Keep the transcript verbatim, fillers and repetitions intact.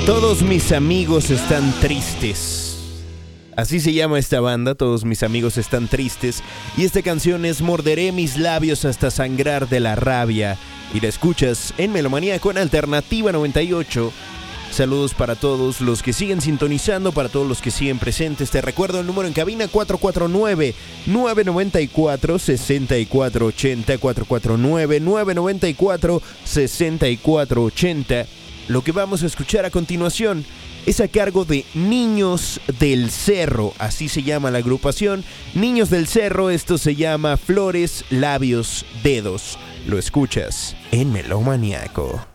Todos mis amigos están tristes. Así se llama esta banda, Todos mis amigos están tristes. Y esta canción es Morderé mis labios hasta sangrar de la rabia. Y la escuchas en Melomanía con Alternativa noventa y ocho. Saludos para todos los que siguen sintonizando, para todos los que siguen presentes. Te recuerdo el número en cabina cuatro cuatro nueve, nueve nueve cuatro, seis cuatro ocho cero, cuatro cuatro nueve, nueve nueve cuatro, seis cuatro ocho cero. Lo que vamos a escuchar a continuación es a cargo de Niños del Cerro, así se llama la agrupación. Niños del Cerro, esto se llama Flores, Labios, Dedos. Lo escuchas en Melomaniaco.